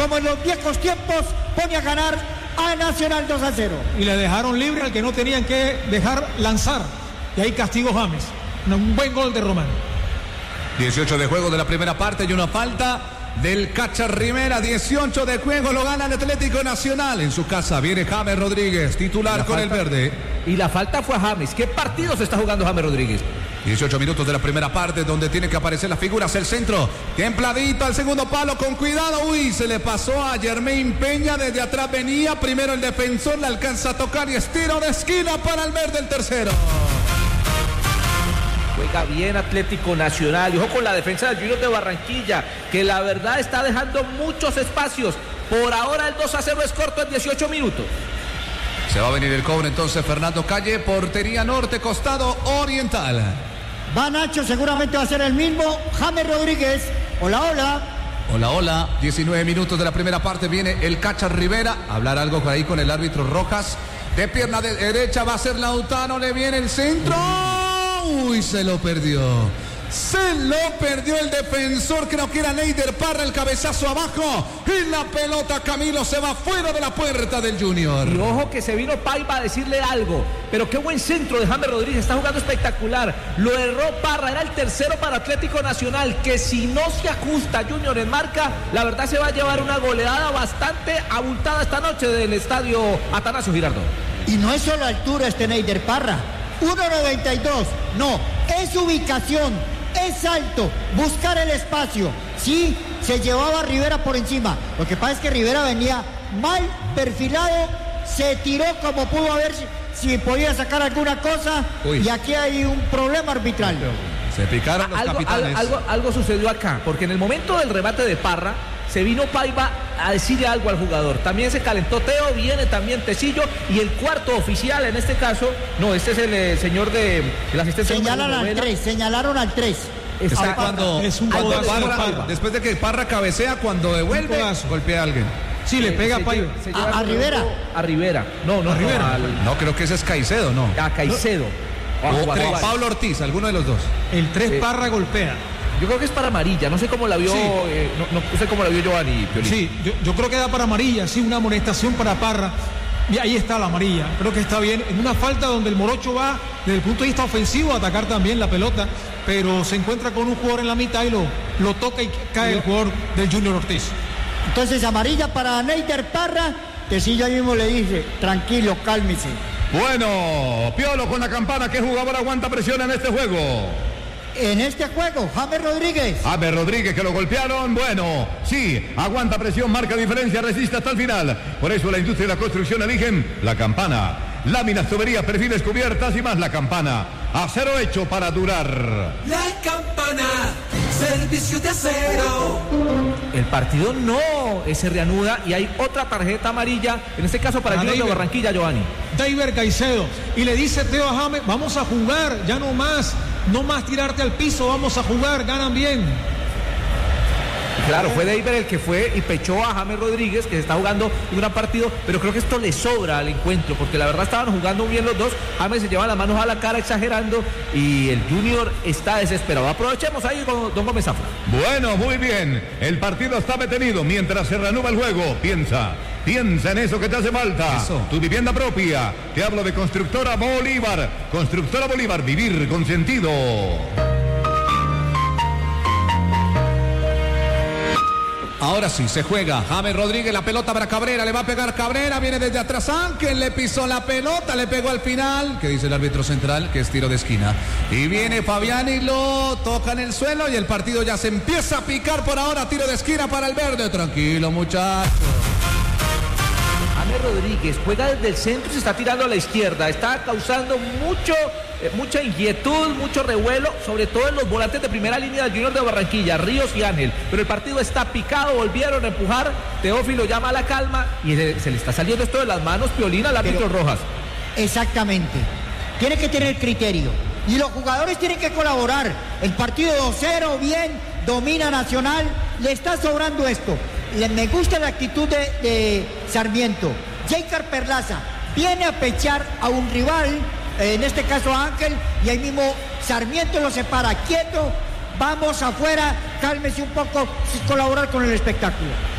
como en los viejos tiempos, pone a ganar a Nacional 2-0. Y le dejaron libre al que no tenían que dejar lanzar. Y ahí castigó James. Un buen gol de Román. 18 de juego de la primera parte y una falta del Cacha Rivera. 18 de juego, lo gana el Atlético Nacional. En su casa viene James Rodríguez, titular con el verde. Y la falta fue a James. ¿Qué partido se está jugando James Rodríguez? 18 minutos de la primera parte, donde tiene que aparecer las figuras. El centro, templadito al segundo palo, con cuidado. Uy, se le pasó a Jermaine Peña. Desde atrás venía, primero el defensor, le alcanza a tocar y es tiro de esquina para el verde, el tercero. Juega bien Atlético Nacional. Y ojo con la defensa del Junior de Barranquilla, que la verdad está dejando muchos espacios. Por ahora el 2-0 es corto en 18 minutos. Se va a venir el cobro entonces Fernando Calle, portería norte, costado oriental. Va Nacho, seguramente va a ser el mismo. James Rodríguez, hola, hola. Hola, hola. 19 minutos de la primera parte, viene el Cacha Rivera. Hablar algo por ahí con el árbitro Rojas. De pierna derecha va a ser Lautaro, le viene el centro. Uy, se lo perdió. Se lo perdió el defensor, creo que era Neider Parra, el cabezazo abajo. Y la pelota, Camilo, se va fuera de la puerta del Junior. Y ojo que se vino Paiva a decirle algo. Pero qué buen centro de James Rodríguez, está jugando espectacular. Lo erró Parra, era el tercero para Atlético Nacional, que si no se ajusta Junior en marca, la verdad se va a llevar una goleada bastante abultada esta noche del estadio Atanasio Girardot. Y no es solo altura Neider Parra. 1.92, no, es ubicación, es alto, buscar el espacio. Sí, se llevaba a Rivera por encima. Lo que pasa es que Rivera venía mal perfilado, se tiró como pudo, a ver si podía sacar alguna cosa. Uy. Y aquí hay un problema arbitral. Se picaron los capitanes. Algo sucedió acá, porque en el momento del remate de Parra, se vino Paiva a decirle algo al jugador. También se calentó Teo, viene también Tecillo y el cuarto oficial en este caso, no, este es el señor de la asistencia. Señalaron al 3. Es un Parra, después de que Parra cabecea, cuando devuelve, golpea a alguien. Sí, le pega a Paiva. ¿A Rivera? A Rivera. No, a Rivera. No, creo que ese es Caicedo, ¿no? A Caicedo. O Pablo Ortiz, alguno de los dos. El 3 Parra golpea. Yo creo que es para amarilla, no sé cómo la vio, sí. No sé cómo la vio Giovanni Piolín. Sí, yo creo que da para amarilla, sí, una amonestación para Parra. Y ahí está la amarilla, creo que está bien. En una falta donde el Morocho va desde el punto de vista ofensivo a atacar también la pelota, pero se encuentra con un jugador en la mitad y lo toca y cae el jugador del Junior Ortiz. Entonces amarilla para Neider Parra, que sí, ya mismo le dice, tranquilo, cálmese. Bueno, Piolo con la campana, ¿qué jugador aguanta presión en este juego? En este juego, James Rodríguez. James Rodríguez, que lo golpearon, bueno, sí, aguanta presión, marca diferencia, resiste hasta el final. Por eso la industria y la construcción eligen la campana. Láminas, tuberías, perfiles, cubiertas y más la campana. Acero hecho para durar. La campana, servicio de acero. El partido no se reanuda y hay otra tarjeta amarilla, en este caso para el Junior de Barranquilla, Giovanni. Deiber Caicedo. Y le dice Teo a James, vamos a jugar, ya no más tirarte al piso, vamos a jugar, ganan bien. Claro, fue Deiber el que fue y pechó a James Rodríguez, que se está jugando un gran partido, pero creo que esto le sobra al encuentro, porque la verdad estaban jugando bien los dos. James se lleva las manos a la cara exagerando y el Junior está desesperado. Aprovechemos ahí con don Gómez Zafra. Bueno, muy bien, el partido está detenido mientras se reanuda el juego. Piensa en eso que te hace falta. Eso. Tu vivienda propia. Te hablo de Constructora Bolívar. Constructora Bolívar, vivir con sentido. Ahora sí, se juega. James Rodríguez, la pelota para Cabrera, le va a pegar Cabrera, viene desde atrás Ángel, le pisó la pelota, le pegó al final. ¿Qué dice el árbitro central? Que es tiro de esquina. Y viene Fabián y lo toca en el suelo y el partido ya se empieza a picar por ahora. Tiro de esquina para el verde. Tranquilo, muchachos. James Rodríguez juega desde el centro y se está tirando a la izquierda. Está causando mucha inquietud, mucho revuelo, sobre todo en los volantes de primera línea del Junior de Barranquilla, Ríos y Ángel. Pero el partido está picado, volvieron a empujar. Teófilo llama a la calma y se le está saliendo esto de las manos, Piolín, al árbitro Rojas. Exactamente. Tiene que tener criterio. Y los jugadores tienen que colaborar. El partido 2-0, bien, domina Nacional. Le está sobrando esto. Me gusta la actitud de Sarmiento. Jaker Perlaza viene a pechar a un rival, en este caso a Ángel, y ahí mismo Sarmiento lo separa. Quieto, vamos afuera, cálmese un poco, colaborar con el espectáculo.